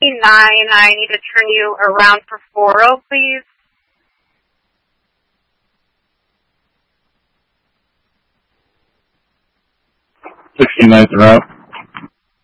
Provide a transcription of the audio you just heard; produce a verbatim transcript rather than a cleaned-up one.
sixty-nine. I need to turn you around for four oh, please. sixty-ninth route.